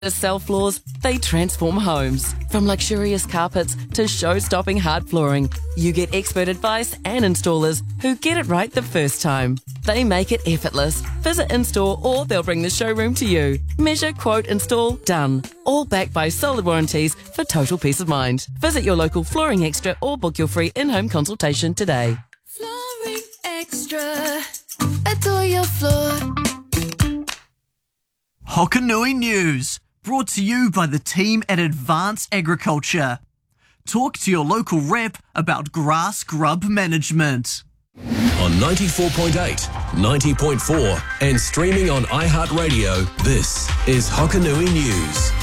sell floors, they transform homes. From luxurious carpets to show-stopping hard flooring, you get expert advice and installers who get it right the first time. They make it effortless. Visit in-store or they'll bring the showroom to you. Measure, quote, install, done. All backed by solid warranties for total peace of mind. Visit your local Flooring Extra or book your free in-home consultation today. Flooring Extra. Adore your floor. Hokanui News, brought to you by the team at Advanced Agriculture. Talk to your local rep about grass grub management. On 94.8, 90.4 and streaming on iHeartRadio, this is Hokanui News.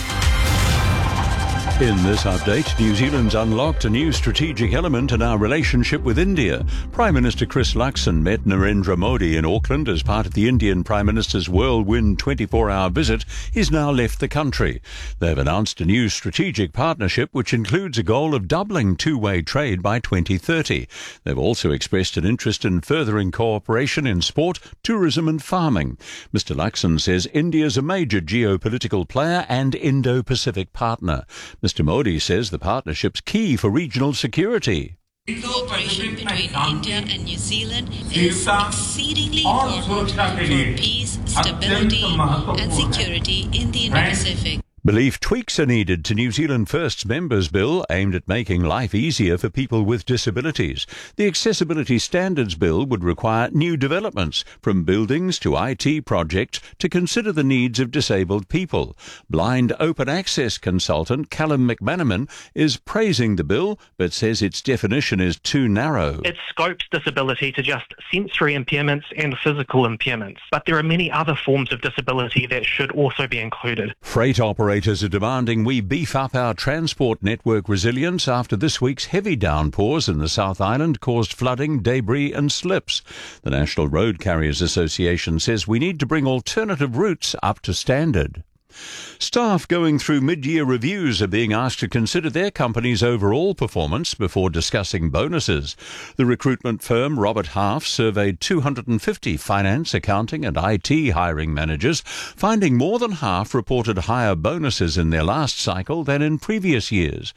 In this update, New Zealand's unlocked a new strategic element in our relationship with India. Prime Minister Chris Luxon met Narendra Modi in Auckland as part of the Indian Prime Minister's whirlwind 24-hour visit. He's now left the country. They've announced a new strategic partnership which includes a goal of doubling two-way trade by 2030. They've also expressed an interest in furthering cooperation in sport, tourism and farming. Mr. Luxon says India's a major geopolitical player and Indo-Pacific partner. Mr. Modi says the partnership's key for regional security. Cooperation between India and New Zealand is exceedingly important for peace, stability and security in the Indo-Pacific. Belief tweaks are needed to New Zealand First's Members' Bill aimed at making life easier for people with disabilities. The Accessibility Standards Bill would require new developments, from buildings to IT projects, to consider the needs of disabled people. Blind open access consultant Callum McManaman is praising the bill, but says its definition is too narrow. It scopes disability to just sensory impairments and physical impairments, but there are many other forms of disability that should also be included. Freight operators are demanding we beef up our transport network resilience after this week's heavy downpours in the South Island caused flooding, debris and slips. The National Road Carriers Association says we need to bring alternative routes up to standard. Staff going through mid-year reviews are being asked to consider their company's overall performance before discussing bonuses. The recruitment firm Robert Half surveyed 250 finance, accounting and IT hiring managers, finding more than half reported higher bonuses in their last cycle than in previous years.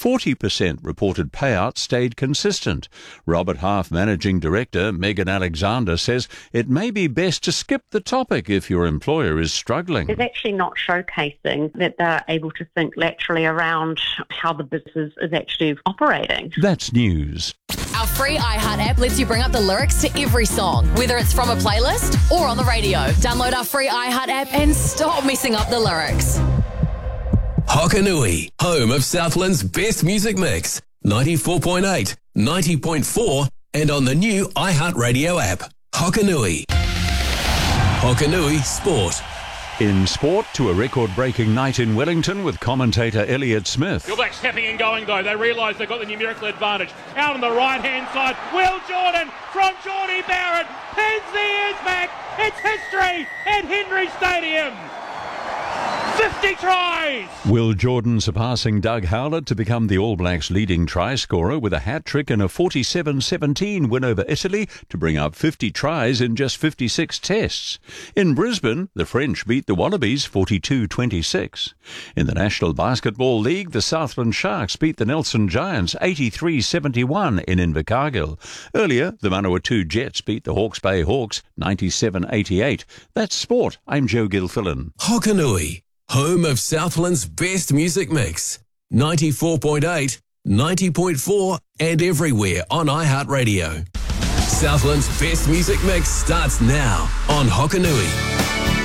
40% reported payouts stayed consistent. Robert Half Managing Director Megan Alexander says it may be best to skip the topic if your employer is struggling. It's actually not showcasing that they're able to think laterally around how the business is actually operating. That's news. Our free iHeart app lets you bring up the lyrics to every song, whether it's from a playlist or on the radio. Download our free iHeart app and stop messing up the lyrics. Hokanui, home of Southland's best music mix. 94.8, 90.4 and on the new iHeartRadio app. Hokanui. Hokanui Sport. In sport, to a record-breaking night in Wellington with commentator Elliot Smith. The All Blacks tapping and going, though. They realise they've got the numerical advantage. Out on the right-hand side, Will Jordan from Geordie Barrett pins the ears back. It's history at Henry Stadium. 50 tries! Will Jordan surpassing Doug Howlett to become the All Blacks' leading try scorer with a hat-trick and a 47-17 win over Italy to bring up 50 tries in just 56 tests. In Brisbane, the French beat the Wallabies 42-26. In the National Basketball League, the Southland Sharks beat the Nelson Giants 83-71 in Invercargill. Earlier, the Manawatu Jets beat the Hawke's Bay Hawks 97-88. That's sport. I'm Joe Gilfillan. Hokanui, home of Southland's best music mix. 94.8, 90.4 and everywhere on iHeartRadio. Southland's best music mix starts now on Hokanui.